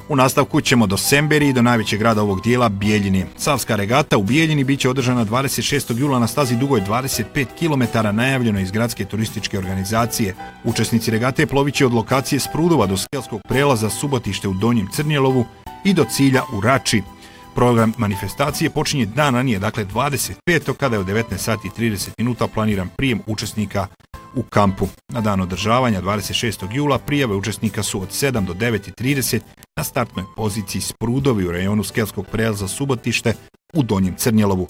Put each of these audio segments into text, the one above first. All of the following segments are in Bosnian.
U nastavku ćemo do Semberi i do najvećeg grada ovog dijela Bijeljine. Savska regata u Bijeljini biće održana 26. jula na stazi dugoj 25 km najavljeno iz gradske turističke organizacije. Učesnici regate plovit će od lokacije Sprudova do skelskog prelaza Subotište u Donjem Crnjelovu i do cilja u Rači. Program manifestacije počinje dan ranije, dakle 25. kada je u 19:30 planiran prijem učesnika u kampu. Na dan održavanja 26. jula prijave učesnika su od 7 do 9:30 na startnoj poziciji Sprudovi u rajonu skelskog prelaza Subotište u Donjem Crnjelovu.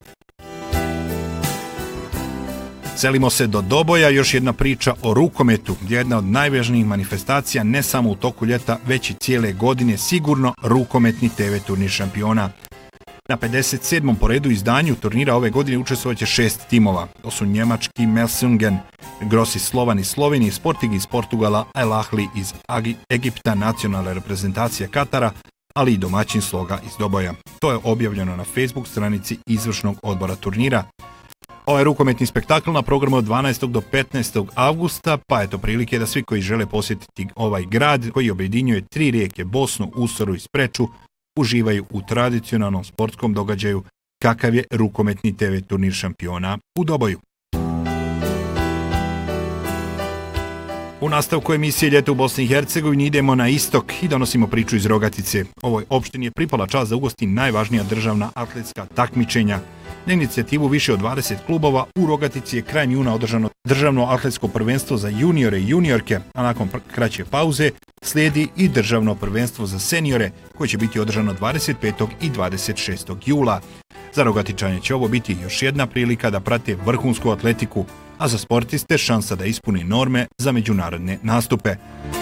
Selimo se do Doboja, još jedna priča o rukometu, gdje je jedna od najvažnijih manifestacija ne samo u toku ljeta, već i cijele godine, sigurno rukometni TV turnir šampiona. Na 57. po redu izdanju turnira ove godine učestvovaće 6 timova. To su njemački Melsungen, Grossi Slovan iz Slovenije, Sporting iz Portugala, Al Ahly iz Egipta, nacionalna reprezentacija Katara, ali i domaćin Sloga iz Doboja. To je objavljeno na Facebook stranici izvršnog odbora turnira. Ovaj rukometni spektakl na programu od 12. do 15. avgusta, pa eto prilike da svi koji žele posjetiti ovaj grad koji objedinjuje 3 rijeke Bosnu, Usoru i Spreču, uživaju u tradicionalnom sportskom događaju kakav je rukometni TV turnir šampiona u Doboju. U nastavku emisije Ljeto u Bosni i Hercegovini idemo na istok i donosimo priču iz Rogatice. Ovoj opštini je pripala čast da ugosti najvažnija državna atletska takmičenja. Na inicijativu više od 20 klubova u Rogatici je krajem juna održano državno atletsko prvenstvo za juniore i juniorke, a nakon kraće pauze slijedi i državno prvenstvo za seniore koje će biti održano 25. i 26. jula. Za Rogatičanje će ovo biti još jedna prilika da prate vrhunsku atletiku, a za sportiste šansa da ispuni norme za međunarodne nastupe.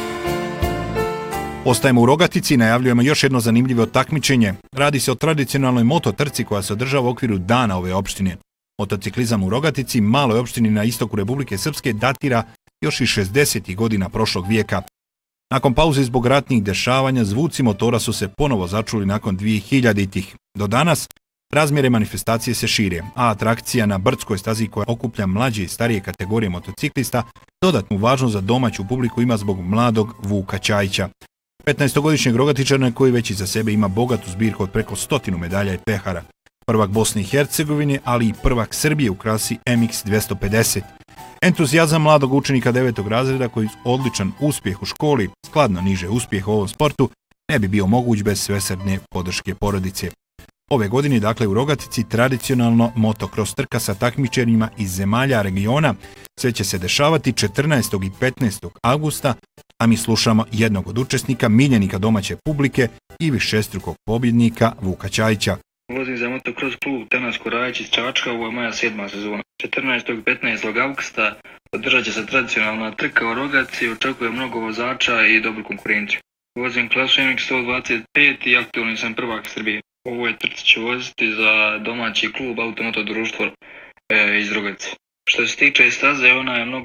Ostajemo u Rogatici i najavljujemo još jedno zanimljivo takmičenje. Radi se o tradicionalnoj mototrci koja se održava u okviru dana ove opštine. Motociklizam u Rogatici, maloj opštini na istoku Republike Srpske, datira još i 60. godina prošlog vijeka. Nakon pauze zbog ratnih dešavanja, zvuci motora su se ponovo začuli nakon 2000-ih. Do danas razmjere manifestacije se šire, a atrakcija na brdskoj stazi koja okuplja mlađe i starije kategorije motociklista dodatnu važnost za domaću publiku ima zbog mladog Vuka Ćajića. 15-godišnjeg Rogatičana koji već iza sebe ima bogatu zbirku od preko 100 medalja i pehara. Prvak Bosne i Hercegovine, ali i prvak Srbije u klasi MX250. Entuzijazam mladog učenika 9. razreda koji odličan uspjeh u školi, skladno niže uspjeh u ovom sportu, ne bi bio moguć bez svesrdne podrške porodice. Ove godine, dakle, u Rogatici tradicionalno motocross trka sa takmičenjima iz zemalja regiona. Sve će se dešavati 14. i 15. avgusta, a mi slušamo jednog od učesnika, miljenika domaće publike i višestrukog pobjednika Vuka Ćajića. Vozim za motocross klub Tanasko Rajić iz Čačka, ovo je moja 7. sezona. 14. i 15. avgusta održat će se tradicionalna trka u Rogatici, očekuje mnogo vozača i dobru konkurenciju. Vozim klasu MX125 i aktualni sam prvak Srbije. U ovoj trci ću voziti za domaći klub Automoto društvo iz Rogatice. Što se tiče staze, ona je mnogo